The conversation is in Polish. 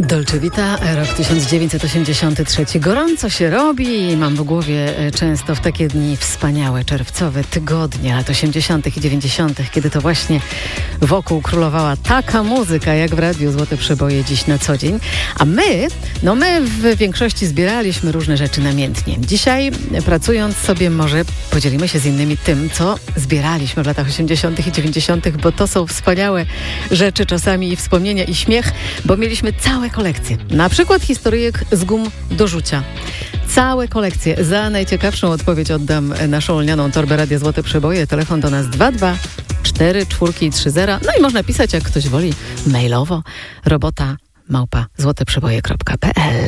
Dolce Vita, rok 1983. Gorąco się robi i mam w głowie często w takie dni wspaniałe, czerwcowe tygodnie lat 80. i 90., kiedy to właśnie wokół królowała taka muzyka, jak w Radiu Złote Przeboje dziś na co dzień. A my w większości zbieraliśmy różne rzeczy namiętnie. Dzisiaj, pracując sobie, może podzielimy się z innymi tym, co zbieraliśmy w latach 80. i 90., bo to są wspaniałe rzeczy, czasami i wspomnienia, i śmiech, bo mieliśmy całe kolekcje. Na przykład historyjek z gum do rzucia. Całe kolekcje. Za najciekawszą odpowiedź oddam naszą lnianą torbę Radia Złote Przeboje. Telefon do nas 22 4 4 30. No i można pisać, jak ktoś woli, mailowo robota@złoteprzeboje.pl.